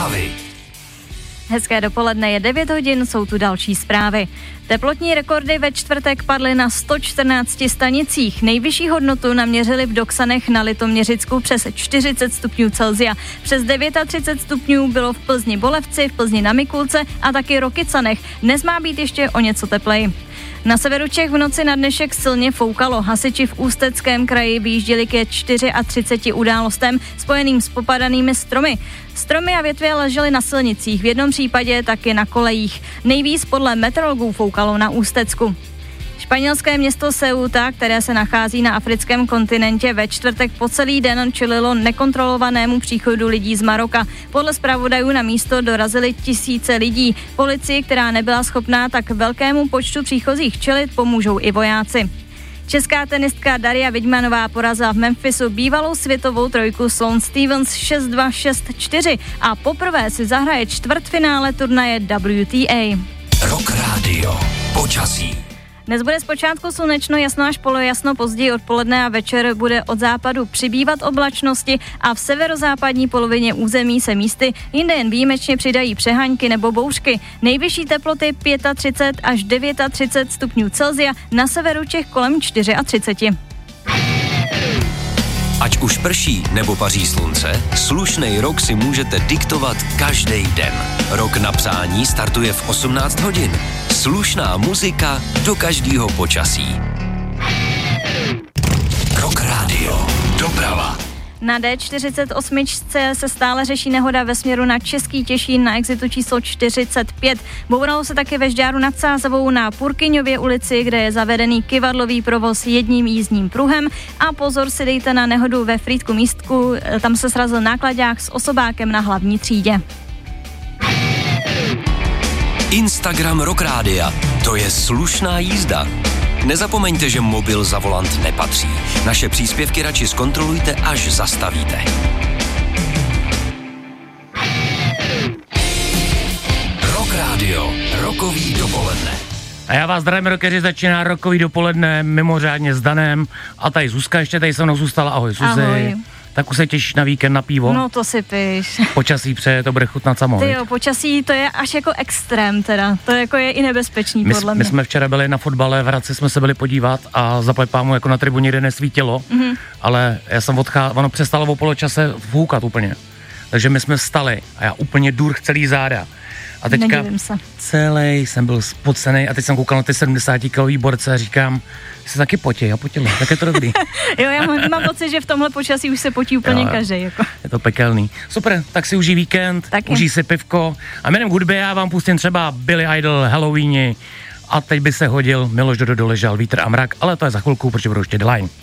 Zprávy. Hezké dopoledne, je 9 hodin, jsou tu další zprávy. Teplotní rekordy ve čtvrtek padly na 114 stanicích. Nejvyšší hodnotu naměřili v Doksanech na Litoměřicku přes 40 stupňů Celsia. Přes 39 stupňů bylo v Plzni Bolevci, v Plzni na Mikulce a taky Rokycanech. Dnes má být ještě o něco tepleji. Na severu Čech v noci na dnešek silně foukalo. Hasiči v Ústeckém kraji vyjížděli ke 34 událostem spojeným s popadanými stromy. Stromy a větve ležely na silnicích, v jednom případě taky na kolejích. Nejvíc podle meteorologů foukalo na Ústecku. Španělské město Ceuta, které se nachází na africkém kontinentě, ve čtvrtek po celý den čelilo nekontrolovanému příchodu lidí z Maroka. Podle zpravodajů na místo dorazili tisíce lidí. Policii, která nebyla schopná tak velkému počtu příchozích čelit, pomůžou i vojáci. Česká tenistka Daria Vidmanová porazila v Memphisu bývalou světovou trojku Sloane Stephens 6-2, 6-4 a poprvé si zahraje čtvrtfinále turnaje WTA. Rock Radio. Počasí. Dnes bude zpočátku slunečno, jasno až polojasno, později odpoledne a večer bude od západu přibývat oblačnosti a v severozápadní polovině území se místy jinde jen výjimečně přidají přeháňky nebo bouřky. Nejvyšší teploty 35 až 39 stupňů Celsia, na severu Čech kolem 34. Ať už prší nebo paří slunce, slušnej rok si můžete diktovat každý den. Rok na přání startuje v 18 hodin. Slušná muzika do každého počasí. Rock Radio. Doprava. Na D48 se stále řeší nehoda ve směru na Český Těšín na exitu číslo 45. Bouralo se také ve Žďáru nad Sázavou na Purkyňově ulici, kde je zavedený kyvadlový provoz jedním jízdním pruhem. A pozor si dejte na nehodu ve Frýdku Místku, tam se srazil náklaďák s osobákem na hlavní třídě. Instagram Rock Rádia. To je slušná jízda. Nezapomeňte, že mobil za volant nepatří. Naše příspěvky radši zkontrolujte, až zastavíte. Rock Radio. Rokový dopoledne. A já vás zdravím, rockeři, začíná rokový dopoledne mimořádně s Danem. A tady Zuzka ještě tady se mnou zůstala. Ahoj, Suzi. Ahoj. Tak už se těšíš na víkend na pivo? No to si piš. Počasí přeje, to bude chutnat samo. Ty jo, počasí to je až jako extrém teda. To jako je i nebezpečný podle mě. My jsme včera byli na fotbale, v Hradci jsme se byli podívat a zaplať pámu jako na tribuně kde nesvítilo, ale já jsem ono přestalo o poločase foukat úplně. Takže my jsme vstali a já úplně durch celý záda. A teďka celý jsem byl spocený a teď jsem koukal na ty 70-kilový borce a říkám, se taky potí a potilo, tak je to dobrý. Jo, já mám pocit, že v tomhle počasí už se potí úplně každý. Jako. Je to pekelný. Super, tak si užij víkend, užij si pivko a jménem hudby já vám pustím třeba Billy Idol, Halloweeni a teď by se hodil Miloš Dodo, Ležel vítr a mrak, ale to je za chvilku, protože budou ještě The Line.